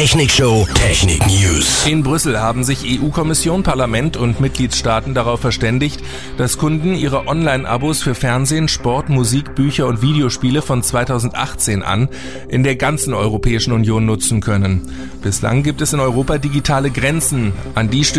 Technikshow Technik News. In Brüssel haben sich EU-Kommission, Parlament und Mitgliedstaaten darauf verständigt, dass Kunden ihre Online-Abos für Fernsehen, Sport, Musik, Bücher und Videospiele von 2018 an in der ganzen Europäischen Union nutzen können. Bislang gibt es in Europa digitale Grenzen. An die